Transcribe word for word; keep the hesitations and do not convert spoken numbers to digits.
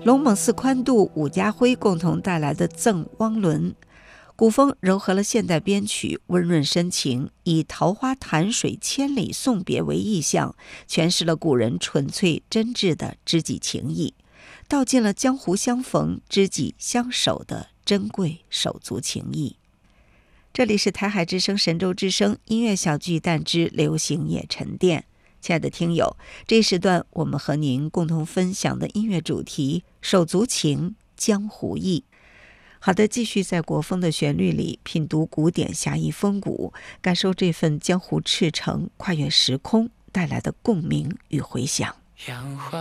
龙猛寺宽度、伍家辉共同带来的《赠汪伦》。古风糅合了现代编曲，温润深情，以桃花潭水千里送别为意象，诠释了古人纯粹真挚的知己情谊，道尽了江湖相逢、知己相守的珍贵手足情谊。这里是台海之声神州之声音乐小巨蛋之流行夜沉淀。亲爱的听友，这一时段我们和您共同分享的音乐主题：手足情，江湖意。好的，继续在国风的旋律里品读古典，侠义风骨，感受这份江湖赤诚跨越时空带来的共鸣与回响。